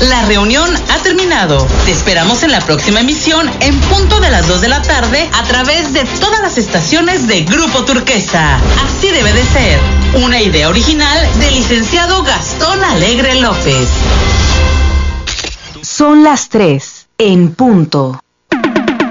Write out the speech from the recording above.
La reunión ha terminado. Te esperamos en la próxima emisión en punto de las 2 de la tarde a través de todas las estaciones de Grupo Turquesa. Así debe de ser. Una idea original del licenciado Gastón Alegre López. Son las 3 en punto.